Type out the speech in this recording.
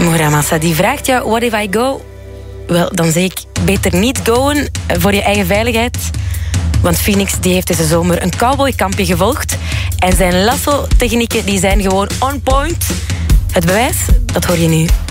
Muramasa, die vraagt jou, what if I go? Wel, dan zeg ik, beter niet goen voor je eigen veiligheid. Want Phoenix die heeft deze zomer een cowboykampje gevolgd. En zijn lasso-technieken die zijn gewoon on point. Het bewijs, dat hoor je nu.